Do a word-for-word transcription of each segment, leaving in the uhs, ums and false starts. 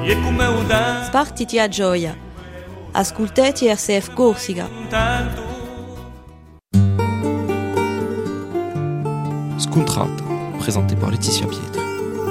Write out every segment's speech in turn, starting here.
Spartiti a gioia. Ascoltati R C F Corsica. Scontrata, présenté par Laetitia Pietri.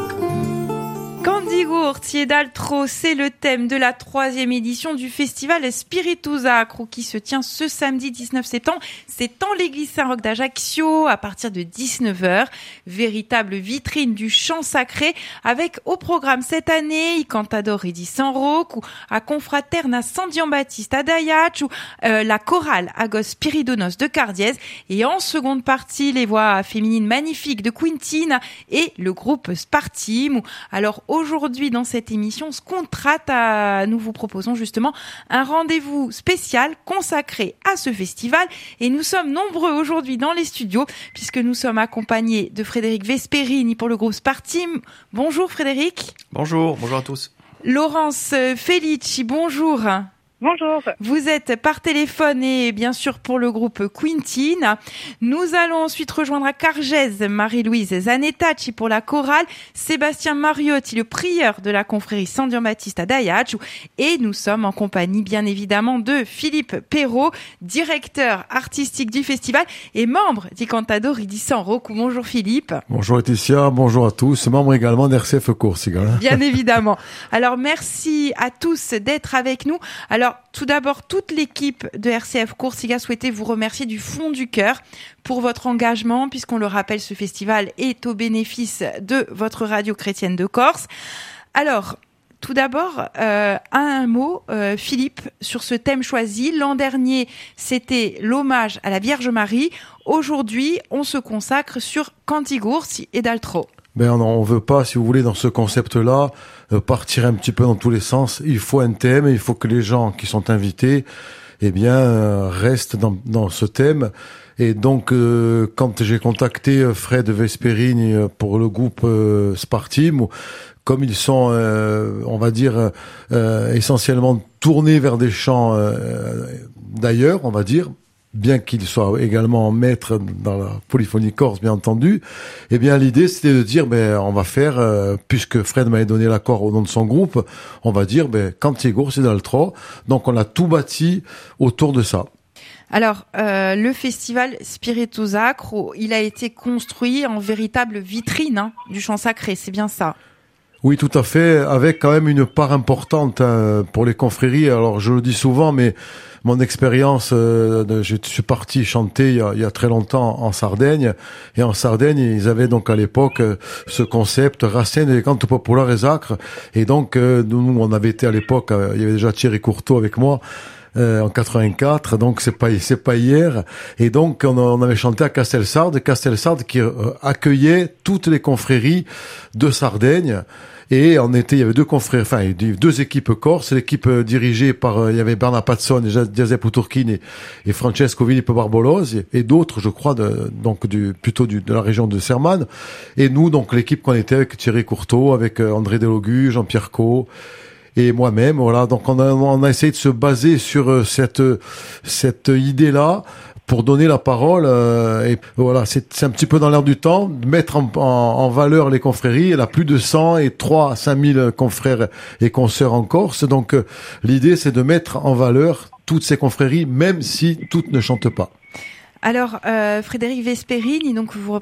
Candigurti ed altro, c'est le thème de la troisième édition du festival Spiritu Sacro qui se tient ce samedi dix-neuf septembre. C'est en l'église Saint-Roch d'Ajaccio à partir de dix-neuf heures. Véritable vitrine du chant sacré avec au programme cette année i Cantadori di San Roch ou a Confraterna San Giambattista d'Ajaccio ou euh, la chorale Agos Spiridonos de Cardiès et en seconde partie les voix féminines magnifiques de Quintina et le groupe Spartim. Alors aujourd'hui dans cette émission Scontrata, nous vous proposons justement un rendez-vous spécial consacré à ce festival et nous sommes nombreux aujourd'hui dans les studios puisque nous sommes accompagnés de Frédéric Vesperini pour le groupe Spartim. Bonjour Frédéric. Bonjour, bonjour à tous. Laurence Felici, bonjour. Bonjour. Vous êtes par téléphone et bien sûr pour le groupe Quintin. Nous allons ensuite rejoindre à Cargèse Marie-Louise Zanettacci pour la chorale, Sébastien Mariotti, le prieur de la confrérie San Giambattista d'Ajaccio et nous sommes en compagnie bien évidemment de Philippe Perrault, directeur artistique du festival et membre di Cantadori di San Roch. Bonjour Philippe. Bonjour Laetitia, bonjour à tous, membre également d'R C F Corsica. Bien évidemment. Alors merci à tous d'être avec nous. Alors tout d'abord, toute l'équipe de R C F Corsica souhaitait vous remercier du fond du cœur pour votre engagement, puisqu'on le rappelle, ce festival est au bénéfice de votre radio chrétienne de Corse. Alors, tout d'abord, euh, un mot, euh, Philippe, sur ce thème choisi. L'an dernier, c'était l'hommage à la Vierge Marie. Aujourd'hui, on se consacre sur Cantigurti ed altro. Ben on, on veut pas, si vous voulez, dans ce concept-là, euh, partir un petit peu dans tous les sens. Il faut un thème, il faut que les gens qui sont invités, eh bien, euh, restent dans, dans ce thème. Et donc, euh, quand j'ai contacté Fred Vesperini pour le groupe euh, Spartim, comme ils sont, euh, on va dire, euh, essentiellement tournés vers des chants euh, d'ailleurs, on va dire, bien qu'il soit également maître dans la polyphonie corse, bien entendu, eh bien, l'idée, c'était de dire, ben, on va faire, euh, puisque Fred m'avait donné l'accord au nom de son groupe, on va dire, ben, Cantigurti ed altro. Donc, on a tout bâti autour de ça. Alors, euh, le festival Spiritu Sacro, il a été construit en véritable vitrine hein, du chant sacré, c'est bien ça? Oui, tout à fait, avec quand même une part importante hein, pour les confréries. Alors, je le dis souvent, mais mon expérience, euh, de, je suis parti chanter il y, a, il y a très longtemps en Sardaigne, et en Sardaigne, ils avaient donc à l'époque euh, ce concept Racine des canto populares sacres, et donc euh, nous, on avait été à l'époque, euh, il y avait déjà Thierry Courteau avec moi, Euh, en quatre-vingt-quatre, donc c'est pas c'est pas hier, et donc on, on avait chanté à Castelsarde, Castelsarde qui euh, accueillait toutes les confréries de Sardaigne. Et on était, il y avait deux confrères, enfin deux équipes corses, l'équipe dirigée par, euh, il y avait Bernard Pazzone, Giuseppe Turchini et, et Francesco Filippo Barbolose, et d'autres, je crois, de, donc du plutôt du, de la région de Sermane. Et nous, donc l'équipe qu'on était avec Thierry Courteau, avec euh, André Delogu, Jean-Pierre Co. Et moi-même, voilà. Donc on a, on a essayé de se baser sur cette cette idée-là pour donner la parole. Euh, et voilà, c'est, c'est un petit peu dans l'air du temps, mettre en, en, en valeur les confréries. Il y a plus de cent et trois à cinq mille confrères et consoeurs en Corse. Donc euh, l'idée, c'est de mettre en valeur toutes ces confréries, même si toutes ne chantent pas. Alors, euh, Frédéric Vesperini, donc vous